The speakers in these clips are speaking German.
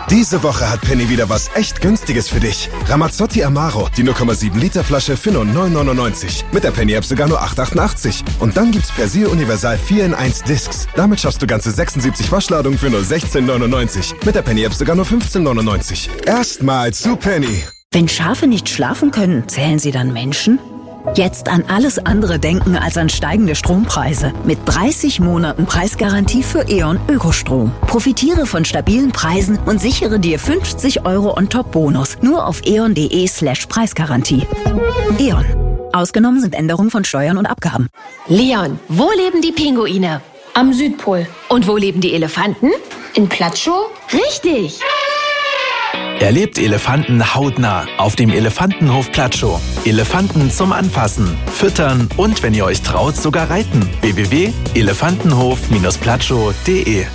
Diese Woche hat Penny wieder was echt Günstiges für dich. Ramazzotti Amaro, die 0,7 Liter Flasche für nur 9,99. Mit der Penny-App sogar nur 8,88. Und dann gibt's Persil Universal 4 in 1 Discs. Damit schaffst du ganze 76 Waschladungen für nur 16,99. Mit der Penny-App sogar nur 15,99. Erstmal zu Penny. Wenn Schafe nicht schlafen können, zählen sie dann Menschen? Jetzt an alles andere denken als an steigende Strompreise. Mit 30 Monaten Preisgarantie für E.ON Ökostrom. Profitiere von stabilen Preisen und sichere dir 50 € On-Top-Bonus. Nur auf eon.de/Preisgarantie. E.ON. Ausgenommen sind Änderungen von Steuern und Abgaben. Leon, wo leben die Pinguine? Am Südpol. Und wo leben die Elefanten? In Platschow? Richtig! Erlebt Elefanten hautnah auf dem Elefantenhof Platschow. Elefanten zum Anfassen, Füttern und, wenn ihr euch traut, sogar reiten. www.elefantenhof-platschow.de.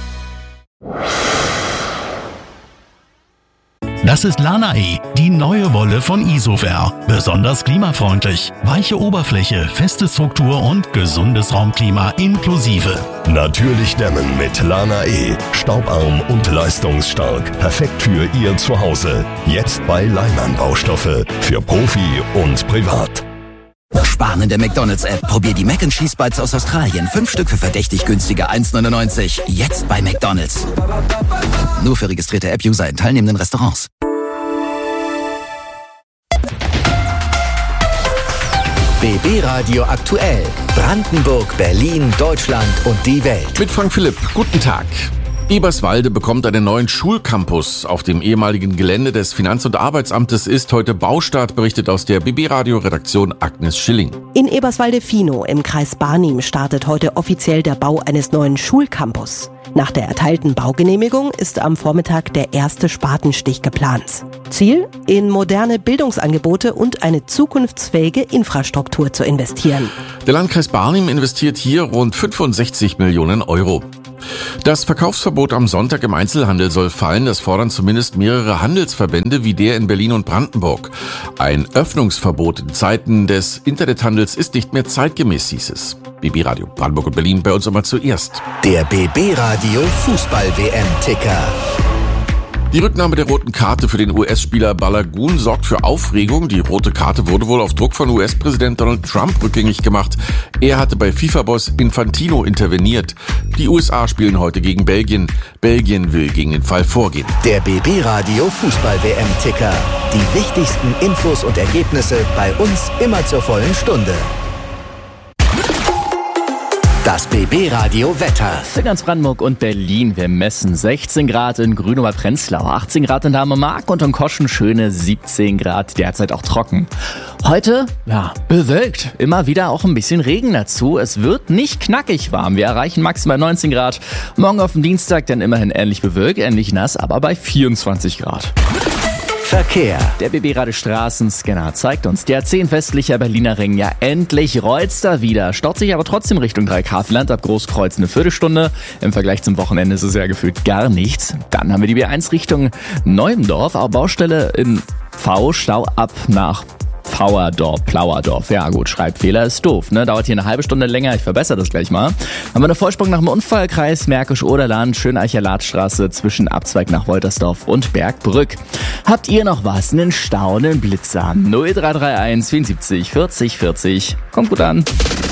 Das ist Lana-E, die neue Wolle von Isover. Besonders klimafreundlich. Weiche Oberfläche, feste Struktur und gesundes Raumklima inklusive. Natürlich dämmen mit Lana-E. Staubarm und leistungsstark. Perfekt für Ihr Zuhause. Jetzt bei Leimann Baustoffe. Für Profi und Privat. Sparen in der McDonald's-App. Probier die Mac & Cheese Bites aus Australien. 5 Stück für verdächtig günstige 1,99. Jetzt bei McDonald's. Nur für registrierte App-User in teilnehmenden Restaurants. BB Radio aktuell. Brandenburg, Berlin, Deutschland und die Welt. Mit Frank Philipp. Guten Tag. Eberswalde bekommt einen neuen Schulcampus. Auf dem ehemaligen Gelände des Finanz- und Arbeitsamtes ist heute Baustart, berichtet aus der BB-Radio-Redaktion Agnes Schilling. In Eberswalde-Finow im Kreis Barnim startet heute offiziell der Bau eines neuen Schulcampus. Nach der erteilten Baugenehmigung ist am Vormittag der erste Spatenstich geplant. Ziel? In moderne Bildungsangebote und eine zukunftsfähige Infrastruktur zu investieren. Der Landkreis Barnim investiert hier rund 65 Millionen €. Das Verkaufsverbot am Sonntag im Einzelhandel soll fallen. Das fordern zumindest mehrere Handelsverbände wie der in Berlin und Brandenburg. Ein Öffnungsverbot in Zeiten des Internethandels ist nicht mehr zeitgemäß, hieß es. BB Radio Brandenburg und Berlin bei uns immer zuerst. Der BB Radio Fußball-WM-Ticker. Die Rücknahme der roten Karte für den US-Spieler Balagun sorgt für Aufregung. Die rote Karte wurde wohl auf Druck von US-Präsident Donald Trump rückgängig gemacht. Er hatte bei FIFA-Boss Infantino interveniert. Die USA spielen heute gegen Belgien. Belgien will gegen den Fall vorgehen. Der BB Radio Fußball-WM-Ticker. Die wichtigsten Infos und Ergebnisse bei uns immer zur vollen Stunde. Das BB-Radio-Wetter. Für ganz Brandenburg und Berlin. Wir messen 16 Grad in Grünwald-Prenzlau, 18 Grad in Dahme-Mark und in Koschen schöne 17 Grad, derzeit auch trocken. Heute, bewölkt. Immer wieder auch ein bisschen Regen dazu. Es wird nicht knackig warm. Wir erreichen maximal 19 Grad. Morgen auf dem Dienstag dann immerhin ähnlich bewölkt, ähnlich nass, aber bei 24 Grad. Verkehr. Der BB-Radio Straßenscanner zeigt uns, der A10 westlicher Berliner Ring, ja endlich rollt's da wieder. Staut sich aber trotzdem Richtung Dreikafenland ab Großkreuz eine Viertelstunde. Im Vergleich zum Wochenende ist es ja gefühlt gar nichts. Dann haben wir die B1 Richtung Neuendorf, auch Baustelle in V, Stau ab nach Plauerdorf. Ja gut, Schreibfehler ist doof, ne? Dauert hier eine halbe Stunde länger, ich verbessere das gleich mal. Haben wir eine Vollsprung nach dem Unfallkreis, Märkisch-Oderland, Schöneicher Ladstraße zwischen Abzweig nach Woltersdorf und Bergbrück. Habt ihr noch was? Einen Stau, einen Blitzer? 0331 74 40 40. Kommt gut an.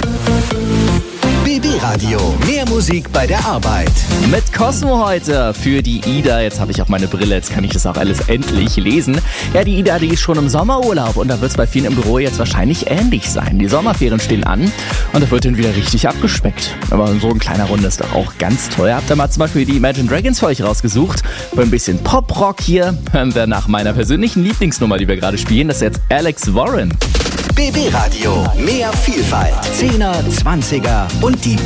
BB Radio, mehr Musik bei der Arbeit. Mit Cosmo heute für die Ida. Jetzt habe ich auch meine Brille, jetzt kann ich das auch alles endlich lesen. Ja, die Ida, die ist schon im Sommerurlaub und da wird es bei vielen im Büro jetzt wahrscheinlich ähnlich sein. Die Sommerferien stehen an und da wird dann wieder richtig abgespeckt. Aber so ein kleiner Runde ist doch auch ganz toll. Habt ihr mal zum Beispiel die Imagine Dragons für euch rausgesucht? Bei ein bisschen Pop-Rock hier hören wir nach meiner persönlichen Lieblingsnummer, die wir gerade spielen. Das ist jetzt Alex Warren. BB Radio, mehr Vielfalt. 10er, 20er und die